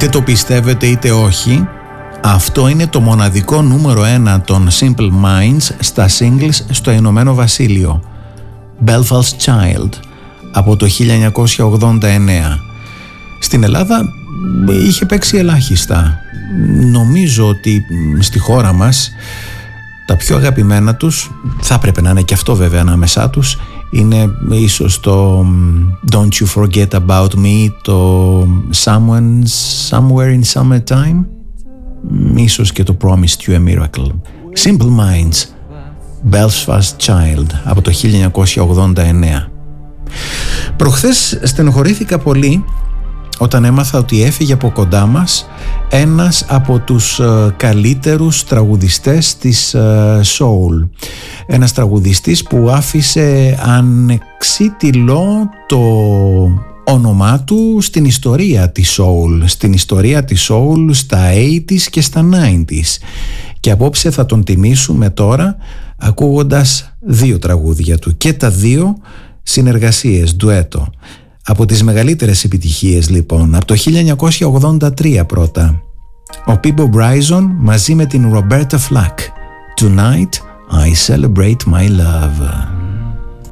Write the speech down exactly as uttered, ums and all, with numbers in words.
Είτε το πιστεύετε είτε όχι, αυτό είναι το μοναδικό νούμερο ένα των Simple Minds στα singles στο Ηνωμένο Βασίλειο. Belfast Child από το χίλια εννιακόσια ογδόντα εννέα. Στην Ελλάδα είχε παίξει ελάχιστα. Νομίζω ότι στη χώρα μας τα πιο αγαπημένα τους, θα έπρεπε να είναι και αυτό βέβαια ανάμεσά τους, είναι ίσως το Don't You Forget About Me, το Someone, Somewhere in Summertime, ίσως και το Promised You a Miracle. Simple Minds, Belfast Child από το χίλια εννιακόσια ογδόντα εννέα. Προχθές στενοχωρήθηκα πολύ όταν έμαθα ότι έφυγε από κοντά μας ένας από τους ε, καλύτερους τραγουδιστές της ε, soul. Ένας τραγουδιστής που άφησε ανεξίτηλο το όνομά του στην ιστορία της soul, στην ιστορία της soul στα ογδόντα και στα ενενήντα. Και απόψε θα τον τιμήσουμε τώρα ακούγοντας δύο τραγούδια του, και τα δύο συνεργασίες, ντουέτο. Από τις μεγαλύτερες επιτυχίες λοιπόν, από το χίλια εννιακόσια ογδόντα τρία πρώτα, ο Peabo Bryson μαζί με την Roberta Flack, Tonight I Celebrate My Love.